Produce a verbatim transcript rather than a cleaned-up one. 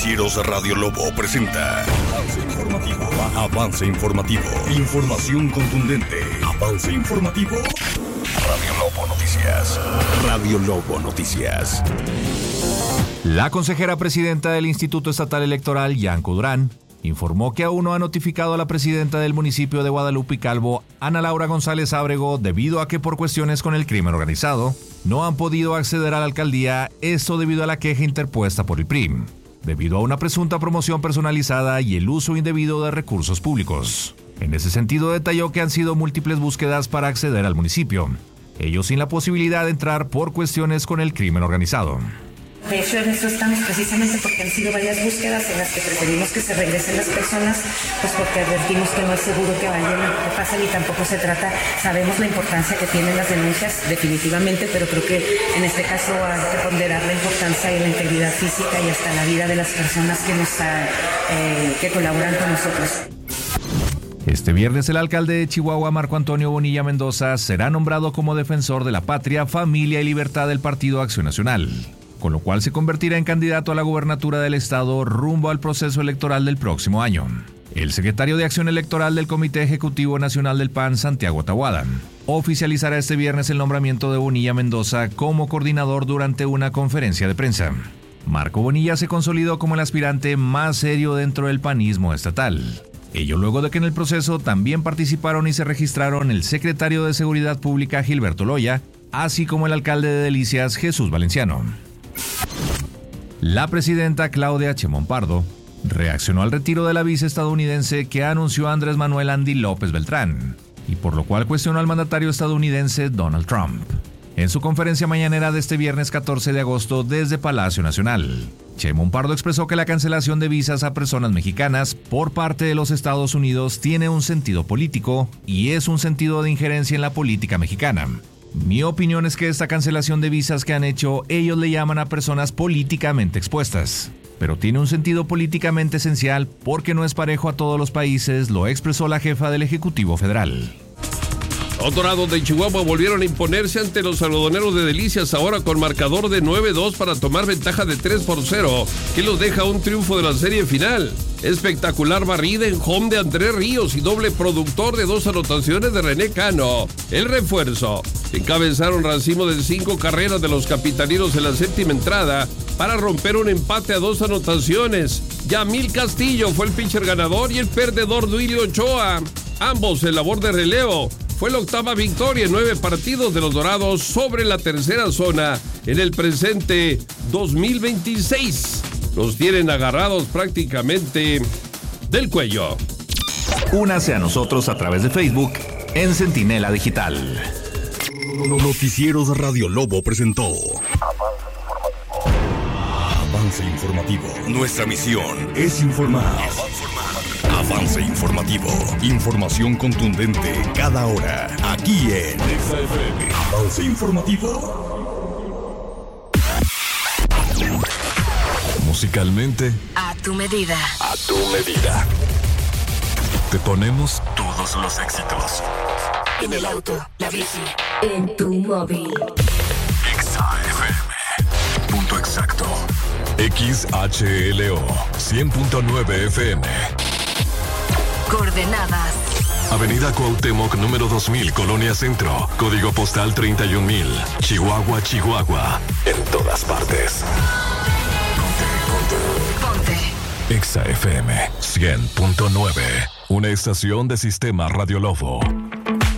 Noticieros Radio Lobo presenta Avance Informativo. Avance Informativo. Información contundente. Avance Informativo. Radio Lobo Noticias. Radio Lobo Noticias. La consejera presidenta del Instituto Estatal Electoral, Yanko Durán, informó que aún no ha notificado a la presidenta del municipio de Guadalupe y Calvo, Ana Laura González Ábrego, debido a que por cuestiones con el crimen organizado no han podido acceder a la alcaldía, esto debido a la queja interpuesta por el P R I M, debido a una presunta promoción personalizada y el uso indebido de recursos públicos. En ese sentido, detalló que han sido múltiples búsquedas para acceder al municipio, ellos sin la posibilidad de entrar por cuestiones con el crimen organizado. De hecho, en eso estamos precisamente porque han sido varias búsquedas en las que preferimos que se regresen las personas, pues porque advertimos que no es seguro que vayan, que pasen y tampoco se trata, sabemos la importancia que tienen las denuncias, definitivamente, pero creo que en este caso hay que ponderar la importancia y la integridad física y hasta la vida de las personas que nos ha, eh, que colaboran con nosotros. Este viernes el alcalde de Chihuahua, Marco Antonio Bonilla Mendoza, será nombrado como defensor de la patria, familia y libertad del Partido Acción Nacional, con lo cual se convertirá en candidato a la gubernatura del estado rumbo al proceso electoral del próximo año. El secretario de Acción Electoral del Comité Ejecutivo Nacional del P A N, Santiago Tahuada, oficializará este viernes el nombramiento de Bonilla Mendoza como coordinador durante una conferencia de prensa. Marco Bonilla se consolidó como el aspirante más serio dentro del panismo estatal. Ello luego de que en el proceso también participaron y se registraron el secretario de Seguridad Pública Gilberto Loya, así como el alcalde de Delicias, Jesús Valenciano. La presidenta Claudia Sheinbaum Pardo reaccionó al retiro de la vice estadounidense que anunció Andrés Manuel Andy López Beltrán, y por lo cual cuestionó al mandatario estadounidense Donald Trump. En su conferencia mañanera de este viernes catorce de agosto desde Palacio Nacional, Sheinbaum Pardo expresó que la cancelación de visas a personas mexicanas por parte de los Estados Unidos tiene un sentido político y es un sentido de injerencia en la política mexicana. Mi opinión es que esta cancelación de visas que han hecho, ellos le llaman a personas políticamente expuestas, pero tiene un sentido políticamente esencial porque no es parejo a todos los países, lo expresó la jefa del Ejecutivo Federal. Los Dorados de Chihuahua volvieron a imponerse ante los algodoneros de Delicias, ahora con marcador de nueve dos para tomar ventaja de tres por cero, que los deja un triunfo de la serie final. Espectacular barrida en home de Andrés Ríos y doble productor de dos anotaciones de René Cano. El refuerzo. Encabezaron racimo de cinco carreras de los capitalinos en la séptima entrada para romper un empate a dos anotaciones. Yamil Castillo fue el pitcher ganador y el perdedor Duilio Ochoa, ambos en labor de relevo. Fue la octava victoria en nueve partidos de los Dorados sobre la tercera zona en el presente dos mil veintiséis. Los tienen agarrados prácticamente del cuello. Únase a nosotros a través de Facebook en Centinela Digital. Noticieros Radio Lobo presentó Avance Informativo. Nuestra misión es informar. Avance Informativo. Información contundente cada hora. Aquí en Avance Informativo. Musicalmente, a tu medida. A tu medida. Te ponemos Todos los éxitos. En el auto, la bici, En tu móvil. Exa F M. Punto exacto. X H L O cien punto nueve F M. Coordenadas. Avenida Cuauhtémoc, número dos mil, Colonia Centro. Código postal treinta y un mil. Chihuahua, Chihuahua. En todas partes. Ponte, ponte. Ponte. Exa F M cien punto nueve. Una estación de Sistema Radio Lobo.